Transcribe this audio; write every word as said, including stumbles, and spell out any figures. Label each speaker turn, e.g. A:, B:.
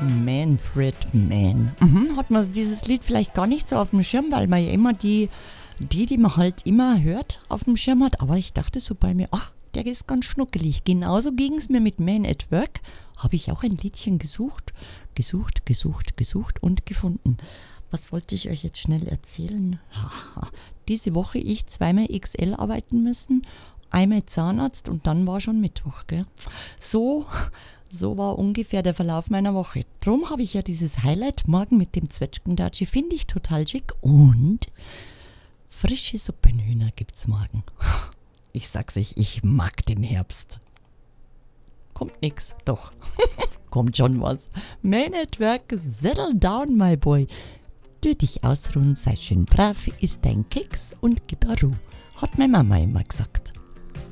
A: Manfred Mann. Mhm, hat man dieses Lied vielleicht gar nicht so auf dem Schirm, weil man ja immer die, die, die man halt immer hört, auf dem Schirm hat. Aber ich dachte so bei mir, ach, der ist ganz schnuckelig. Genauso ging es mir mit Man at Work. Habe ich auch ein Liedchen gesucht, gesucht, gesucht, gesucht und gefunden. Was wollte ich euch jetzt schnell erzählen? Diese Woche ich zweimal X L arbeiten müssen, einmal Zahnarzt und dann war schon Mittwoch. Gell? So, so war ungefähr der Verlauf meiner Woche. Drum habe ich ja dieses Highlight morgen mit dem Zwetschgendatschi, finde ich total schick. Und frische Suppenhühner gibt's morgen. Ich sag's euch, ich mag den Herbst. Kommt nix, doch. Kommt schon was. Man at Work, settle down, my boy. Du dich ausruhen, sei schön brav, isst dein Keks und gib a Ruhe, hat meine Mama immer gesagt.